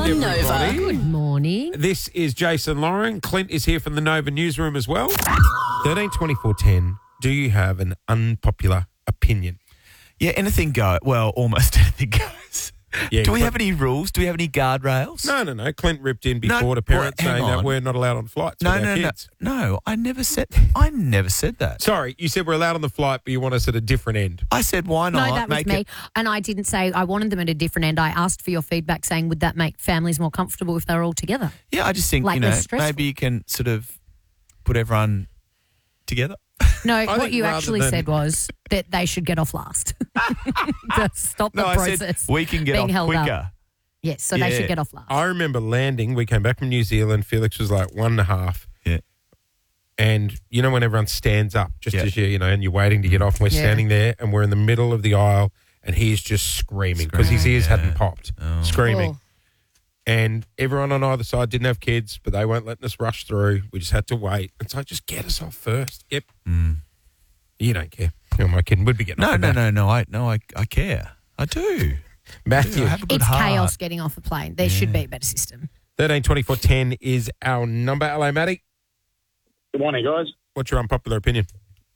on everybody. Nova. Good morning. This is Jason Lauren. Clint is here from the Nova newsroom as well. 13-24-10. Do you have an unpopular opinion? Yeah, anything go. Well, almost anything goes. Yeah, Do we have any rules? Do we have any guardrails? No. Clint ripped in No, before to parents well, hang saying that on. we're not allowed on flights No, with our no, no. kids. No, I never said that. Sorry, you said we're allowed on the flight, but you want us at a different end. I said, why not No, that was make me. it? And I didn't say I wanted them at a different end. I asked for your feedback saying, would that make families more comfortable if they were all together? Yeah, I just think, Like less stressful. maybe you can sort of put everyone together. No, think what you rather actually than- said was that they should get off last to stop the No, I process. said we can get being off held up. quicker. Yes, so they Yeah. should get off last. I remember landing. We came back from New Zealand. Felix was like 1.5. Yeah. And you know when everyone stands up just Yeah. as and you're waiting to get off, and we're Yeah. standing there and we're in the middle of the aisle and he's just screaming because his ears hadn't popped. Screaming. Oh. And everyone on either side didn't have kids, but they weren't letting us rush through. We just had to wait. It's like, just get us off first. Yep. You don't care. Who am I kidding? We'd be getting off the back. I care. I do. Matthew, I have a good It's heart. chaos getting off a plane. There should be a better system. 13-24-10 is our number. Hello, Matty. Good morning, guys. What's your unpopular opinion?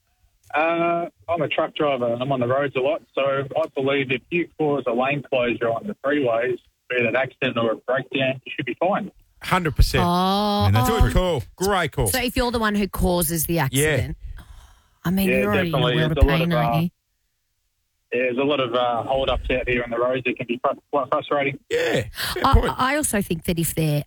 I'm a truck driver and I'm on the roads a lot, so I believe if you cause a lane closure on the freeways, be it an accident or a breakdown, you should be fined. 100%. Oh, Good call. Great call. So if you're the one who causes the accident, I mean, Yeah, you're already in a definitely. world of There's a lot pain, of, aren't you? There's a lot of hold-ups out here on the roads that can be quite frustrating. Yeah. Fair point. I also think that if they're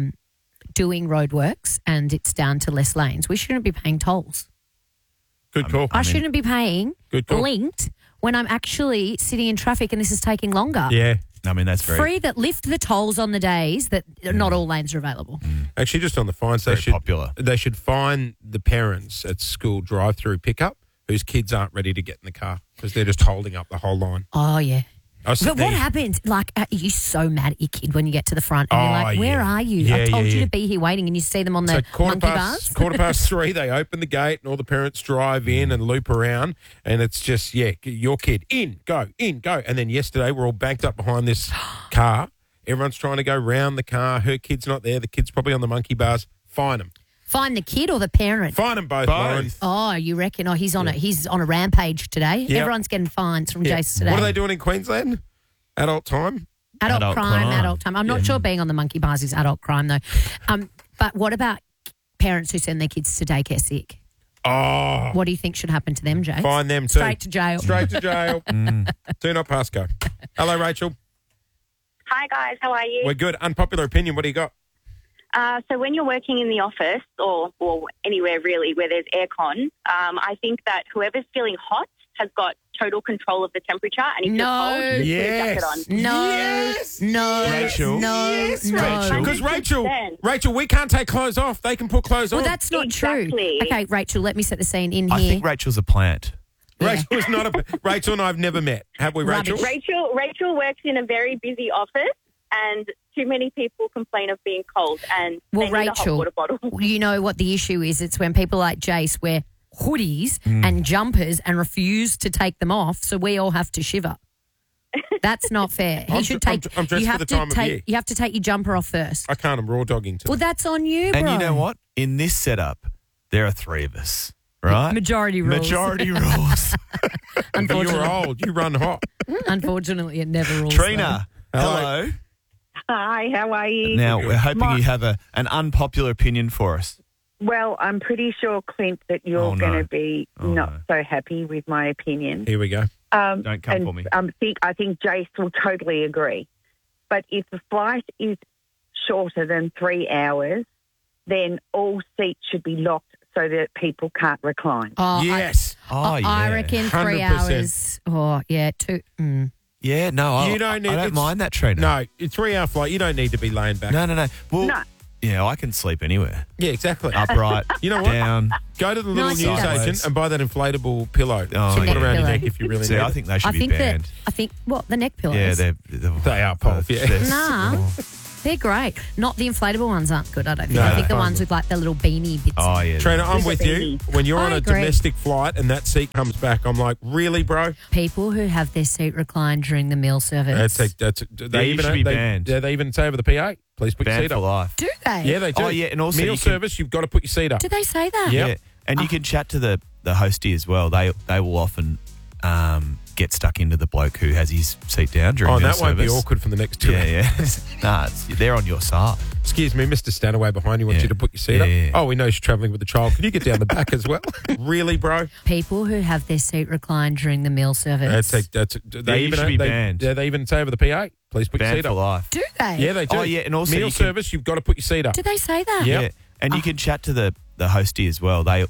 doing roadworks and it's down to less lanes, we shouldn't be paying tolls. Good call. I shouldn't be paying Good call. linked when I'm actually sitting in traffic and this is taking longer. Yeah. I mean, that's very Free that lift the tolls on the days that not all lanes are available. Actually, just on the fines, very popular. They should fine the parents at school drive-through pickup whose kids aren't ready to get in the car because they're just holding up the whole line. Oh, yeah. I was But there- what happens? Like, are you so mad at your kid when you get to the front and you're Oh, like, where yeah. are you? Yeah, I told yeah, you yeah. to be here waiting and you see them on So the monkey bars. 3:15, they open the gate and all the parents drive in and loop around and it's just, your kid, in, go. And then yesterday we're all banked up behind this car. Everyone's trying to go round the car. Her kid's not there. The kid's probably on the monkey bars. Fine them. Find the kid or the parent? Fine them both, Lauren. Oh, you reckon? Oh, he's on a rampage today. Yep. Everyone's getting fines from Yeah. Jason today. What are they doing in Queensland? Adult time? Adult crime, adult time. I'm not sure being on the monkey bars is adult crime though. But what about parents who send their kids to daycare sick? Oh, What do you think should happen to them, Jace? fine them too. Straight to jail. Straight to jail. Do not pass go. Hello, Rachel. Hi, guys. How are you? We're good. Unpopular opinion. What do you got? So when you're working in the office or anywhere really where there's aircon, I think that whoever's feeling hot has got total control of the temperature. And if No. you're cold, you just put a jacket on. No, Yes. no, Rachel. no, Yes, no. Rachel. Because 100%. Rachel, we can't take clothes off. They can put clothes Well, on. that's not true. Exactly. Okay, Rachel, let me set the scene in I here. think Rachel's a plant. Rachel is not a. Rachel and I have never met. Have we, Rachel? Rubbish. Rachel works in a very busy office, and too many people complain of being cold, and Well, they need a hot Rachel, water bottle. you know what the issue is? It's when people like Jace wear hoodies and jumpers and refuse to take them off, so we all have to shiver. That's not fair. He I'm should dr- take. I'm dressed you for have the to time of take. year. You have to take your jumper off first. I can't. I'm raw dogging today. Well, that's on you, bro. And you know what? In this setup, there are three of us, right? Majority rules. Majority rules. But you're Unfortunately, old. You run hot. unfortunately, it never rules. Trina, Hello. hello. Hi, how are you? Now, we're hoping you have an unpopular opinion for us. Well, I'm pretty sure, Clint, that you're Oh, no. going to be not so happy with my opinion. Here we go. Don't come and, for me. I think Jace will totally agree. But if the flight is shorter than 3 hours, then all seats should be locked so that people can't recline. Oh, Yes. I reckon 3 100%. hours. Oh, yeah, two. Yeah, no, I You don't need- I don't it's- mind that, Trina. No, it's 3 hour flight. You don't need to be laying back. No. Well, No. yeah, I can sleep anywhere. Yeah, exactly. Upright, You know what? down. Go to the little Nice news sideways. agent and buy that inflatable pillow. Oh, to put yeah. around your Pillow. neck if you really See, need I it. think they should I be think banned. what the neck pillows. Yeah, They are pulp, yeah. Nah. They're great. Not the inflatable ones aren't good, I don't think. No, I think the fine. ones with like the little beanie bits. Oh, yeah. Trina, I'm with you. beanie. When you're I on a agree. domestic flight and that seat comes back, I'm like, really, bro? People who have their seat reclined during the meal service. They should be they, banned. Yeah, they even say over the PA, please put your Banned seat for up. life. Do they? Yeah, they do. Oh, yeah, and also meal you can- service, you've got to put your seat up. Do they say that? Yeah. Yeah. And you can chat to the hostie as well. They will often get stuck into the bloke who has his seat down during Oh, meal that won't be service. awkward for the next 2 Yeah, hours. yeah. Nah, they're on your side. Excuse me, Mr. Stanaway behind you wants Yeah. you to put your seat Yeah, up. yeah. Oh, we know she's travelling with the child. Can you get down the back as well? Really, bro? People who have their seat reclined during the meal service. They should be banned. Yeah, they even say over the PA, please put your Banned seat for up. life. Do they? Yeah, they do. Oh, yeah, and also meal you can- service, you've got to put your seat up. Do they say that? Yeah. Yeah. And you can chat to the hostie as well.